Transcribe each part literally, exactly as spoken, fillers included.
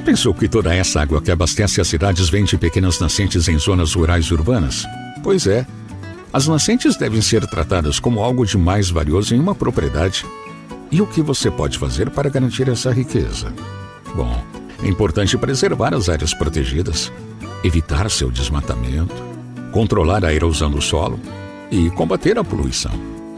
pensou que toda essa água que abastece as cidades vem de pequenas nascentes em zonas rurais e urbanas? Pois é. As nascentes devem ser tratadas como algo de mais valioso em uma propriedade. E o que você pode fazer para garantir essa riqueza? Bom, é importante preservar as áreas protegidas, evitar seu desmatamento, controlar a erosão do solo e combater a poluição.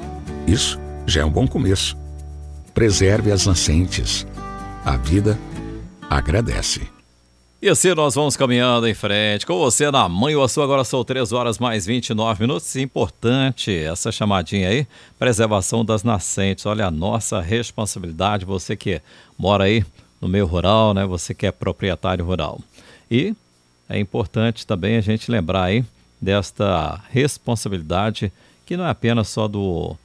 Isso já é um bom começo. Preserve as nascentes. A vida agradece. E assim nós vamos caminhando em frente. Com você na Manhã Sul, agora são três horas mais vinte e nove minutos. Importante essa chamadinha aí, preservação das nascentes. Olha a nossa responsabilidade, você que mora aí no meio rural, né? Você que é proprietário rural. E é importante também a gente lembrar aí desta responsabilidade que não é apenas só do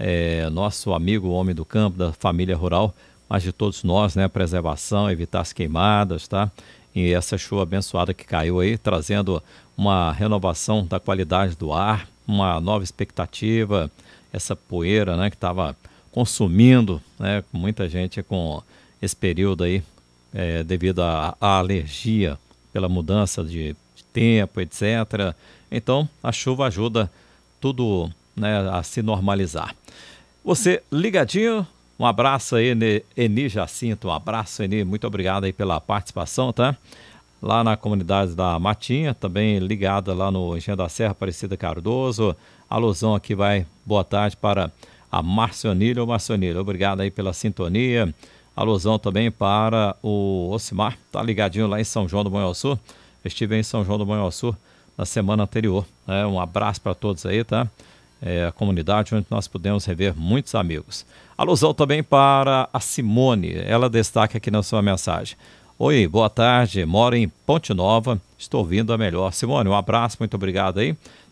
é, nosso amigo homem do campo, da família rural, mas de todos nós, né? Preservação, evitar as queimadas, tá? E essa chuva abençoada que caiu aí, trazendo uma renovação da qualidade do ar, uma nova expectativa, essa poeira, né, que estava consumindo, né, muita gente com esse período aí, é, devido à alergia pela mudança de, de tempo, etcétera. Então, a chuva ajuda tudo, né, a se normalizar. Você ligadinho? Um abraço aí, Eni Jacinto, um abraço, Eni, muito obrigado aí pela participação, tá? Lá na comunidade da Matinha, também ligada lá no Engenho da Serra, Aparecida Cardoso. Alusão aqui vai, boa tarde para a Marcionília ou Marcionília, obrigado aí pela sintonia. Alusão também para o Ocimar, tá ligadinho lá em São João do Manhuaçu. Estive em São João do Manhuaçu na semana anterior, né? Um abraço para todos aí, tá? É a comunidade onde nós pudemos rever muitos amigos. Alusão também para a Simone, ela destaca aqui na sua mensagem. Oi, boa tarde, moro em Ponte Nova, estou ouvindo a melhor. Simone, um abraço, muito obrigado aí.